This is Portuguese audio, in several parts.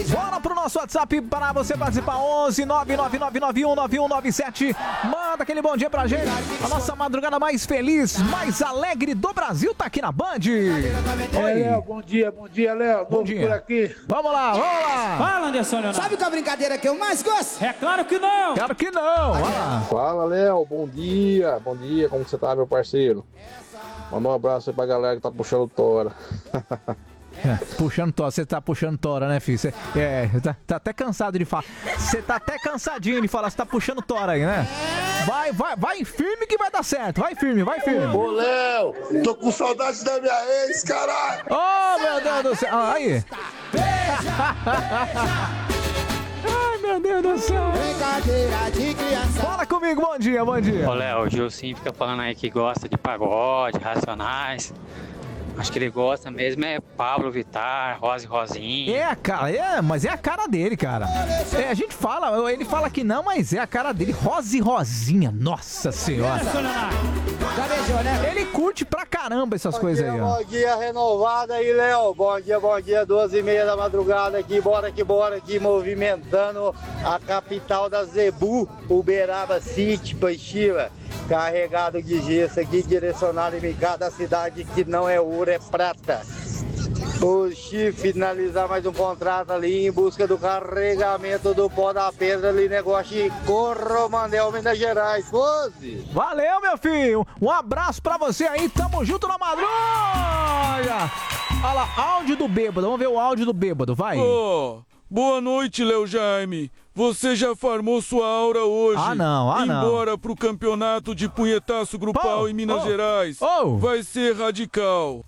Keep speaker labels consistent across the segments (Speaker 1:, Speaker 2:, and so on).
Speaker 1: Bora pro nosso WhatsApp para você participar. 11 999919197. Manda aquele bom dia pra gente. A nossa madrugada mais feliz, mais alegre do Brasil tá aqui na Band.
Speaker 2: Oi, Léo, bom dia, Léo.
Speaker 1: Bom dia.
Speaker 2: Por aqui.
Speaker 1: Vamos lá.
Speaker 3: Fala, Anderson Leonardo.
Speaker 4: Sabe qual a brincadeira que eu mais gosto?
Speaker 3: É claro que não.
Speaker 1: Claro que não. Vai lá.
Speaker 5: Fala, Léo, bom dia, como você tá, meu parceiro? Manda um abraço aí pra galera que tá puxando tora.
Speaker 1: Puxando tora, você tá puxando tora, né, filho? Você tá até cansado de falar. Você tá até cansadinho de falar, você tá puxando tora aí, né? Vai firme que vai dar certo. Vai firme.
Speaker 6: Ô, Léo, tô com saudade da minha ex, caralho.
Speaker 1: Oh, meu Deus do céu. Aí. Ai, meu Deus do céu.
Speaker 4: Brincadeira de criança.
Speaker 1: Fala comigo, bom dia.
Speaker 7: Ô, Léo, o Gilcinho fica falando aí que gosta de pagode, Racionais. Acho que ele gosta mesmo é Pablo Vittar, Rosa e Rosinha.
Speaker 1: Mas é a cara dele, cara. A gente fala, ele fala que não, mas é a cara dele. Rosa e Rosinha, nossa senhora.
Speaker 4: Já beijou, né?
Speaker 1: Ele curte pra caramba essas coisas aí, ó.
Speaker 8: Bom dia renovado aí, Léo. Bom dia, 12h30 da madrugada aqui. Bora aqui, movimentando a capital da Zebu, Uberaba City, Paixira. Carregado de gesso aqui, direcionado em cada cidade que não é ouro, é prata. Hoje finalizar mais um contrato ali em busca do carregamento do pó da pedra ali, negócio de Coromandel, Minas Gerais. Pose!
Speaker 1: Valeu, meu filho. Um abraço pra você aí. Tamo junto na madrugada. Olha lá, áudio do bêbado. Vamos ver o áudio do bêbado, vai.
Speaker 9: Boa noite, Léo Jaime. Você já farmou sua aura hoje.
Speaker 1: Não.
Speaker 9: Embora pro campeonato de punhetaço grupal em Minas Gerais. Vai ser radical.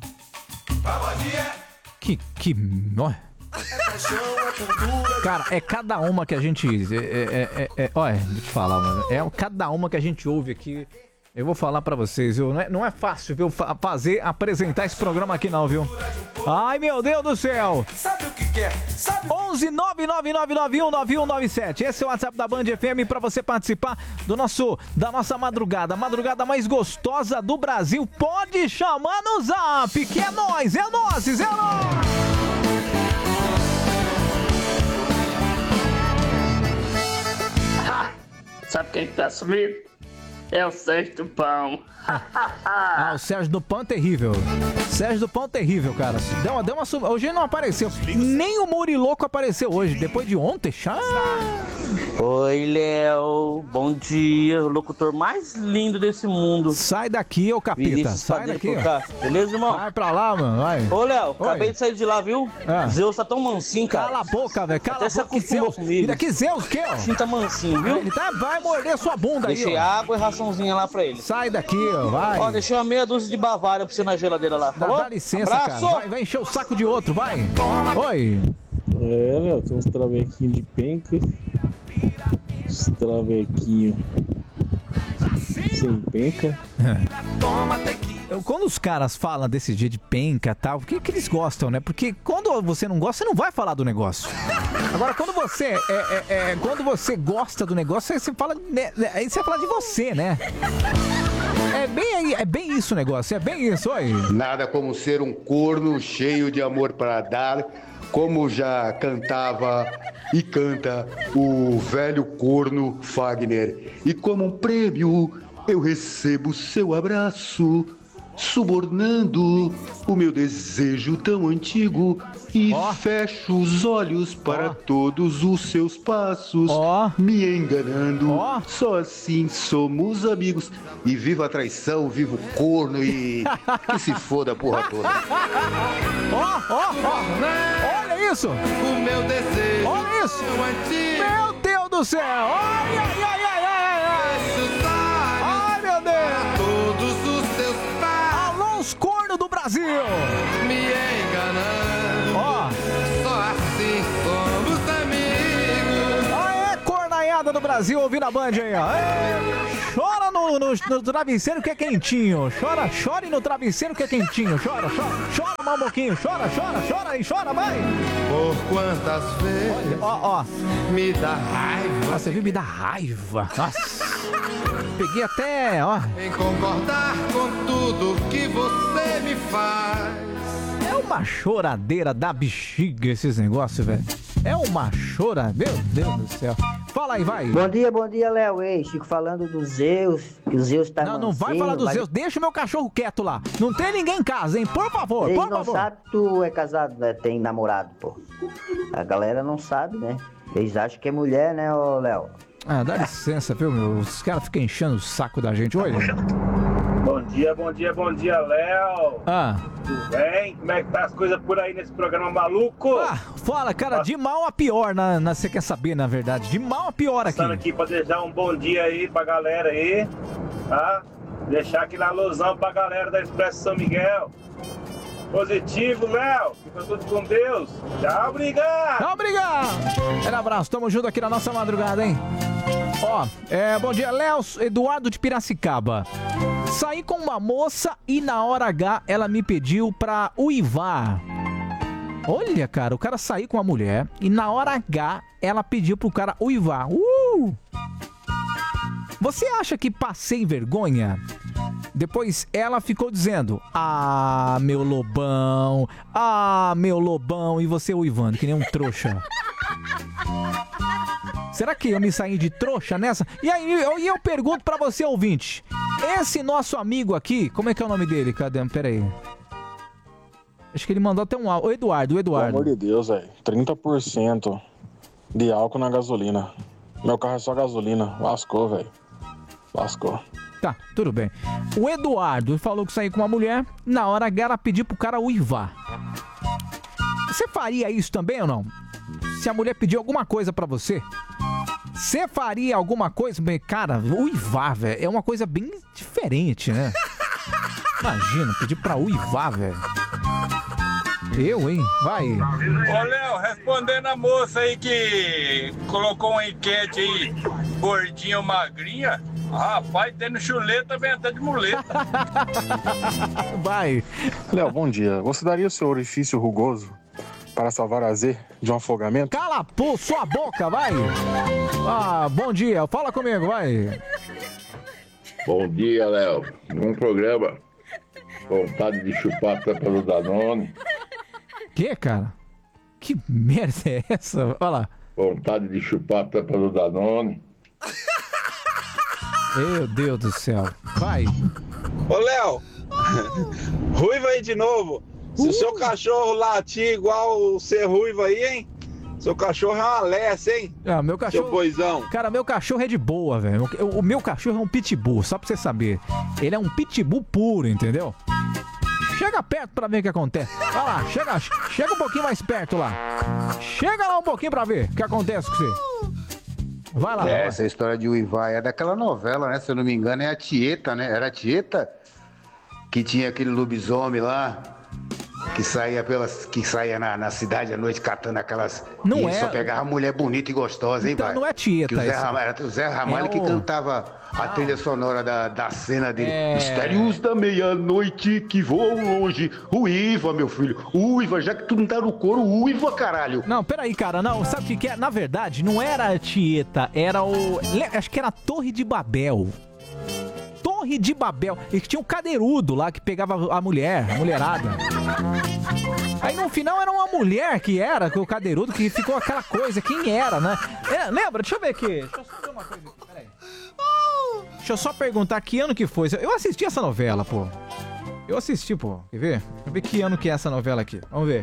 Speaker 1: Cara, é cada uma que a gente... Olha, vou te falar, mano. É cada uma que a gente ouve aqui. Eu vou falar pra vocês, viu? Não é fácil, viu? Apresentar esse programa aqui não, viu? Ai, meu Deus do céu!
Speaker 10: Sabe o que quer?
Speaker 1: 11 999919197. Esse é o WhatsApp da Band FM pra você participar da nossa madrugada. A madrugada mais gostosa do Brasil. Pode chamar no zap, que é nóis!
Speaker 11: Sabe quem tá sumido? É o Sérgio do Pão.
Speaker 1: O Sérgio do Pão é terrível. Cara. Deu uma suma. Hoje ele não apareceu. Nem o Muriloco apareceu hoje. Depois de ontem,
Speaker 11: Oi, Léo. Bom dia. O locutor mais lindo desse mundo.
Speaker 1: Sai daqui, ô capeta. Sai daqui.
Speaker 11: Beleza, irmão?
Speaker 1: Vai pra lá, mano. Vai.
Speaker 11: Ô, Léo, acabei de sair de lá, viu? Zeus tá tão mansinho, cara.
Speaker 1: Cala a boca, velho.
Speaker 11: Até se acostumou comigo.
Speaker 1: E daqui Zeus, que, ó?
Speaker 11: Tá mansinho, viu?
Speaker 1: Ele vai morder sua bunda aí,
Speaker 11: Deixei água e raçãozinha lá pra ele.
Speaker 1: Sai daqui, ó. Vai.
Speaker 11: Deixei uma meia dúzia de Bavária pra você na geladeira lá.
Speaker 1: Dá licença,
Speaker 11: abraço,
Speaker 1: cara. Vai encher o saco de outro, vai. Oi.
Speaker 12: Léo, tem uns travequinhos de penca. Uns travequinhos sem penca.
Speaker 1: Quando os caras falam desse dia de penca e tal, o que eles gostam, né? Porque quando você não gosta, você não vai falar do negócio. Agora, quando você quando você gosta do negócio, aí você fala, aí você fala de você, né? É bem isso o negócio, é bem isso, oi.
Speaker 13: Nada como ser um corno cheio de amor para dar, como já cantava e canta o velho corno Fagner. E como um prêmio, eu recebo seu abraço, subornando o meu desejo tão antigo, e fecho os olhos para todos os seus passos, me enganando. Só assim somos amigos. E viva a traição, viva o corno e que se foda a porra toda.
Speaker 1: Olha isso!
Speaker 10: O meu desejo.
Speaker 1: Olha isso! Meu Deus do céu! Ai, meu Deus!
Speaker 10: Todos os seus pais.
Speaker 1: Alô, os cornos do Brasil!
Speaker 10: Me enganando. Só assim somos amigos.
Speaker 1: Aê, cornaiada do Brasil, ouvindo a Band aí, ó. Chora no travesseiro que é quentinho. Chore no travesseiro que é quentinho. Chora, mamoquinho. Chora aí, chora, vai.
Speaker 10: Por quantas vezes me dá raiva.
Speaker 1: Você viu, me dá raiva. Nossa. Peguei até,
Speaker 10: Em concordar com tudo que você me faz.
Speaker 1: É uma choradeira da bexiga esses negócios, velho. É uma chora, meu Deus do céu. Fala aí, vai.
Speaker 14: Bom dia, Léo. Ei, Chico falando do Zeus, que o Zeus tá
Speaker 1: Não vai falar do Zeus, deixa o meu cachorro quieto lá. Não tem ninguém em casa, hein? Por favor,
Speaker 14: Eles
Speaker 1: por
Speaker 14: não
Speaker 1: favor.
Speaker 14: sabem que tu é casado, né? Tem namorado, pô. A galera não sabe, né? Eles acham que é mulher, né, ô Léo?
Speaker 1: Ah, dá licença, viu, meu? Os caras ficam enchendo o saco da gente. Oi.
Speaker 15: Bom dia, Léo.
Speaker 1: Ah.
Speaker 15: Tudo bem? Como é que tá as coisas por aí nesse programa maluco?
Speaker 1: Ah, fala, cara, de mal a pior, você quer saber, na verdade. De mal a pior aqui.
Speaker 15: Passando aqui pra deixar um bom dia aí pra galera aí, tá? Deixar aquele alusão pra galera da Expresso São Miguel. Positivo, Léo. Fica tudo com Deus. Tchau, obrigado.
Speaker 1: Tchau, obrigado. Um abraço, tamo junto aqui na nossa madrugada, hein? Ó, bom dia, Léo, Eduardo de Piracicaba. Saí com uma moça e na hora H ela me pediu pra uivar. Olha, cara, o cara saiu com uma mulher e na hora H ela pediu pro cara uivar. Você acha que passei vergonha? Depois ela ficou dizendo: ah, meu lobão, e você uivando, que nem um trouxa. Será que eu me saí de trouxa nessa? E aí, eu pergunto pra você, ouvinte, esse nosso amigo aqui, como é que é o nome dele? Cadê? Pera aí. Acho que ele mandou até um áudio. O Eduardo.
Speaker 12: Pelo amor de Deus, velho. 30% de álcool na gasolina. Meu carro é só gasolina. Lascou, velho. Lascou.
Speaker 1: Tá, tudo bem. O Eduardo falou que saiu com uma mulher, na hora H ela pediu pro cara uivar. Você faria isso também ou não? Se a mulher pedir alguma coisa pra você, você faria alguma coisa? Cara, uivar, velho, é uma coisa bem diferente, né? Imagina, pedir pra uivar, velho. Eu, hein? Vai.
Speaker 16: Ô, Léo, respondendo a moça aí que colocou uma enquete aí, gordinha ou magrinha, rapaz, tendo chuleta vem até de muleta.
Speaker 1: Vai.
Speaker 12: Léo, bom dia. Você daria o seu orifício rugoso para salvar a Z de um afogamento?
Speaker 1: Cala sua boca, vai. Ah, bom dia. Fala comigo, vai.
Speaker 6: Bom dia, Léo. Num programa, vontade de chupar a tampa do Danone.
Speaker 1: Que, cara? Que merda é essa? Olha lá.
Speaker 6: Vontade de chupar a tampa do Danone.
Speaker 1: Meu Deus do céu. Vai.
Speaker 16: Ô, Léo, ruiva aí de novo. Se o seu cachorro latir igual ser ruivo aí, hein? Seu cachorro é uma lessa, hein?
Speaker 1: Ah, meu cachorro...
Speaker 16: Seu boizão.
Speaker 1: Cara, meu cachorro é de boa, velho. O meu cachorro é um pitbull, só pra você saber. Ele é um pitbull puro, entendeu? Chega perto pra ver o que acontece. Vai lá, chega um pouquinho mais perto lá. Chega lá um pouquinho pra ver o que acontece com você. Vai lá.
Speaker 17: Essa história de uivar é daquela novela, né? Se eu não me engano, é a Tieta, né? Era a Tieta que tinha aquele lobisomem lá, que saía na cidade à noite catando aquelas...
Speaker 1: Não
Speaker 17: e
Speaker 1: é...
Speaker 17: só pegava mulher bonita e gostosa, hein,
Speaker 1: então,
Speaker 17: vai?
Speaker 1: Não é Tieta,
Speaker 17: que era o Zé Ramalho que cantava a trilha sonora da cena dele. Mistérios da meia-noite que voam longe. Uiva, meu filho. Uiva, já que tu não tá no coro, uiva, caralho.
Speaker 1: Não, peraí, cara. Não, sabe o que é? Na verdade, não era a Tieta, era o... Acho que era a Torre de Babel. Torre de Babel. E tinha um cadeirudo lá que pegava a mulherada. Aí no final era uma mulher que era com o cadeirudo, que ficou aquela coisa, quem era, né? Lembra? Deixa eu ver aqui. Deixa eu só ver uma coisa aqui, peraí. Deixa eu só perguntar que ano que foi. Eu assisti essa novela, pô. Eu assisti, pô. Quer ver? Deixa eu ver que ano que é essa novela aqui. Vamos ver.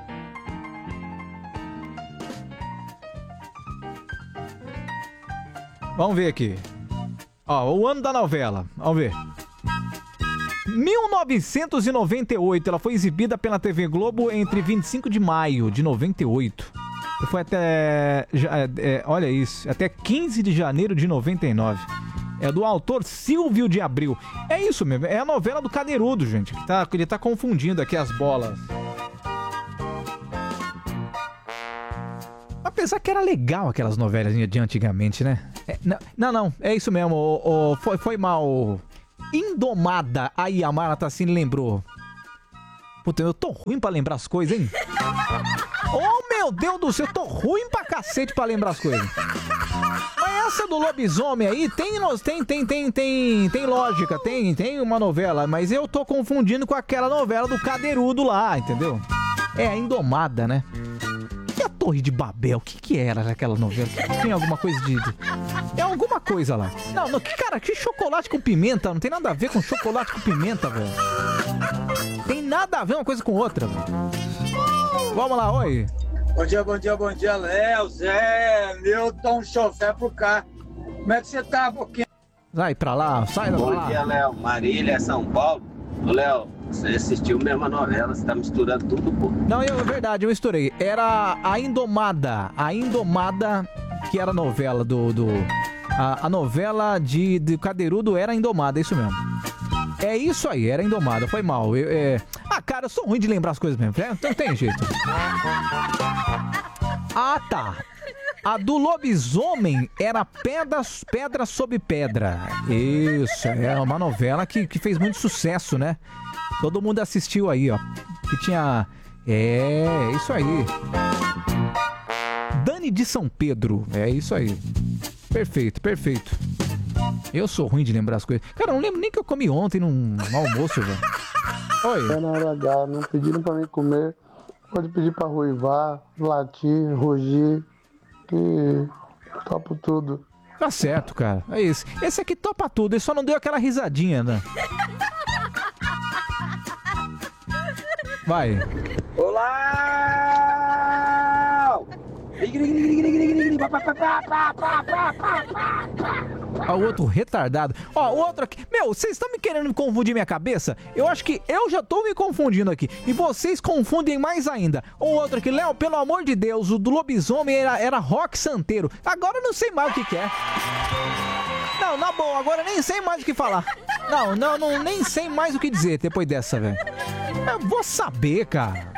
Speaker 1: Vamos ver aqui. Ó, o ano da novela. Vamos ver. 1998. Ela foi exibida pela TV Globo entre 25 de maio de 98. E foi até... olha isso. Até 15 de janeiro de 99. É do autor Silvio de Abril. É isso mesmo. É a novela do Cadeirudo, gente. Ele tá confundindo aqui as bolas. Apesar que era legal aquelas novelas de antigamente, né? Não. É isso mesmo. Foi mal. Indomada. Aí a Mara Tassini lembrou. Puta, eu tô ruim pra lembrar as coisas, hein? Oh, meu Deus do céu. Eu tô ruim pra cacete pra lembrar as coisas. Mas essa do lobisomem aí tem lógica. Tem uma novela. Mas eu tô confundindo com aquela novela do Cadeirudo lá, entendeu? É a Indomada, né? E a Torre de Babel, o que era aquela novela? Tem alguma coisa de... É alguma coisa lá. Não, cara, que chocolate com pimenta? Não tem nada a ver com chocolate com pimenta, velho. Tem nada a ver uma coisa com outra, velho. Vamos lá, oi.
Speaker 2: Bom dia, Léo, Zé, Milton, chofer pro carro. Como é que você tá, Boquinha?
Speaker 1: Sai pra lá, sai da lá.
Speaker 18: Bom dia, Léo. Marília, São Paulo. Ô, Léo, você assistiu mesmo a novela, você tá misturando tudo, pô.
Speaker 1: Não, é verdade, eu misturei. Era A Indomada, que era a novela a novela de Cadeirudo era Indomada, é isso mesmo. É isso aí, era Indomada, foi mal. Cara, eu sou ruim de lembrar as coisas mesmo, então não tem jeito. Ah, tá. A do lobisomem era Pedra sobre Pedra. Isso, é uma novela que fez muito sucesso, né? Todo mundo assistiu aí, ó. Que tinha... isso aí. Dani de São Pedro. É isso aí. Perfeito. Eu sou ruim de lembrar as coisas. Cara, eu não lembro nem que eu comi ontem num almoço, velho. Oi.
Speaker 19: É na hora H, não pediram pra mim comer. Pode pedir pra ruivar, latir, rugir, que topo tudo.
Speaker 1: Tá certo, cara. É isso. Esse aqui topa tudo, ele só não deu aquela risadinha, né? Vai.
Speaker 2: Olá!
Speaker 1: Ó, o outro retardado. Ó, o outro aqui. Meu, vocês estão me querendo confundir minha cabeça? Eu acho que eu já tô me confundindo aqui. E vocês confundem mais ainda. O outro aqui, Léo, pelo amor de Deus, o do lobisomem era Rock Santeiro. Agora eu não sei mais o que é. Não, na boa, agora eu nem sei mais o que falar. Não, nem sei mais o que dizer depois dessa, velho. Eu vou saber, cara.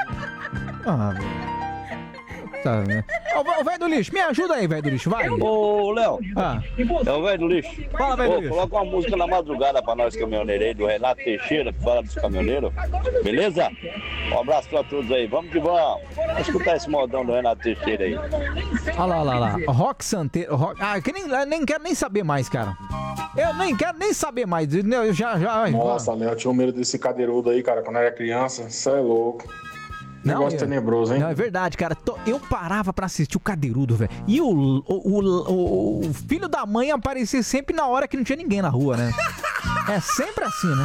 Speaker 1: Velho. Tá, né? Ô, velho do lixo, me ajuda aí, velho do lixo, vai.
Speaker 20: Ô, Léo. É o velho do lixo.
Speaker 1: Fala, velho do lixo.
Speaker 20: Coloca uma música na madrugada pra nós caminhoneiros aí, do Renato Teixeira, que fala dos caminhoneiros. Beleza? Um abraço pra todos aí. Vamos que vamos. Vamos escutar esse modão do Renato Teixeira aí.
Speaker 1: Olha lá. Rock Santeiro. Que nem quero nem saber mais, cara. Eu nem quero nem saber mais. Eu já.
Speaker 12: Nossa, Léo, eu tinha medo desse cadeirudo aí, cara, quando eu era criança. Isso é louco. Negócio tenebroso, hein?
Speaker 1: Não, é verdade, cara. Eu parava pra assistir o Cadeirudo, velho. E o filho da mãe aparecia sempre na hora que não tinha ninguém na rua, né? É sempre assim, né?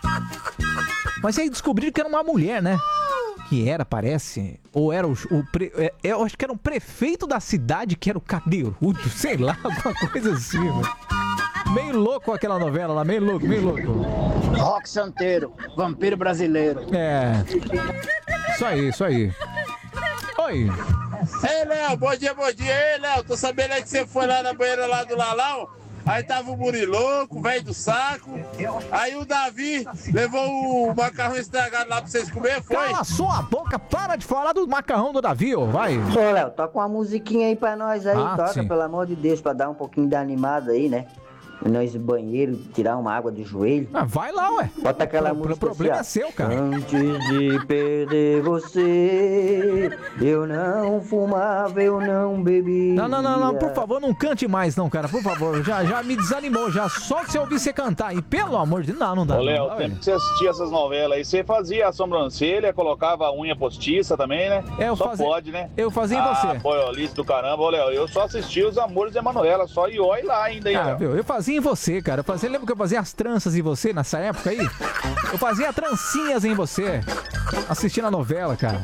Speaker 1: Mas aí descobriram que era uma mulher, né? Que era, parece. Ou era eu acho que era o prefeito da cidade que era o Cadeirudo. Sei lá, alguma coisa assim, velho. Meio louco aquela novela lá, meio louco.
Speaker 2: Rock Santeiro, vampiro brasileiro.
Speaker 1: É. Isso aí. Oi.
Speaker 16: Ei, Léo, bom dia. Ei, Léo, tô sabendo aí que você foi lá na banheira lá do Lalão. Aí tava o Muriloco, o velho do saco. Aí o Davi levou o macarrão estragado lá pra vocês comer, foi?
Speaker 1: Cala sua boca, para de falar do macarrão do Davi, ó, vai.
Speaker 14: Ô, Léo, toca uma musiquinha aí pra nós aí, toca,
Speaker 1: sim.
Speaker 14: Pelo amor de Deus, pra dar um pouquinho de animada aí, né? Nós no banheiro, tirar uma água do joelho.
Speaker 1: Vai lá, ué.
Speaker 14: Bota aquela música.
Speaker 1: O problema
Speaker 14: assim,
Speaker 1: é seu, cara.
Speaker 14: Antes de perder você, eu não fumava, eu não bebia.
Speaker 1: Não, por favor, não cante mais, não, cara, por favor. Já me desanimou, já só de você ouvir você cantar. E pelo amor de Deus, não dá.
Speaker 20: Ô, Léo, o tempo que você assistia essas novelas aí, você fazia a sobrancelha, colocava a unha postiça também, né? Pode, né?
Speaker 1: Eu fazia em você.
Speaker 20: Boiolice do caramba, ô, Léo, eu só assistia Os Amores de Emanuela, só e lá ainda, hein, Léo?
Speaker 1: Viu? Eu fazia em você, cara. Lembra que eu fazia as tranças em você nessa época aí? Eu fazia trancinhas em você. Assistindo a novela, cara.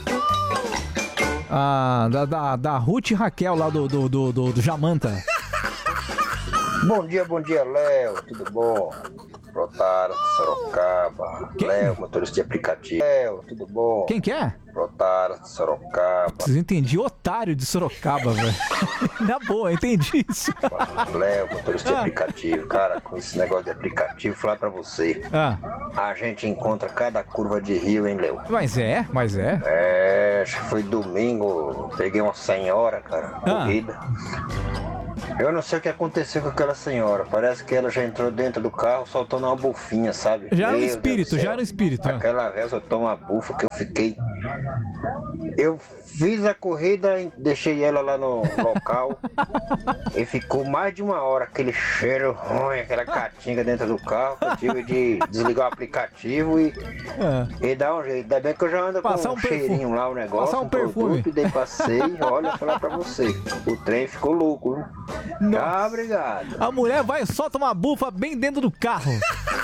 Speaker 1: Da Ruth e Raquel lá do Jamanta.
Speaker 18: Bom dia, Léo. Tudo bom? Protara, Sorocaba. Léo, motorista de aplicativo. Léo, tudo bom?
Speaker 1: Quem que é?
Speaker 18: Protara, Sorocaba.
Speaker 1: Vocês entendiam? Otário de Sorocaba, velho. Na boa, entendi isso.
Speaker 18: Léo, motorista de aplicativo. Cara, com esse negócio de aplicativo, falar pra você. A gente encontra cada curva de rio, hein, Léo?
Speaker 1: Mas é.
Speaker 18: Acho que foi domingo. Peguei uma senhora, cara, corrida. Eu não sei o que aconteceu com aquela senhora. Parece que ela já entrou dentro do carro soltando uma bufinha, sabe?
Speaker 1: Já era o
Speaker 18: Meu
Speaker 1: espírito,
Speaker 18: Deus do céu.
Speaker 1: já era o espírito. né?
Speaker 18: Aquela vez eu tomo uma bufa que eu fiquei. Eu fiz a corrida, deixei ela lá no local e ficou mais de 1 hora aquele cheiro ruim, aquela catinga dentro do carro. Que eu tive de desligar o aplicativo e dar um jeito. Ainda bem que eu já ando
Speaker 1: Passar
Speaker 18: com
Speaker 1: um
Speaker 18: cheirinho lá, o negócio,
Speaker 1: Passar um perfume.
Speaker 18: produto, e daí passei. Olha, falar pra você, o trem ficou louco, viu?
Speaker 1: Nossa.
Speaker 18: Ah, obrigado.
Speaker 1: A mulher vai e solta uma bufa bem dentro do carro.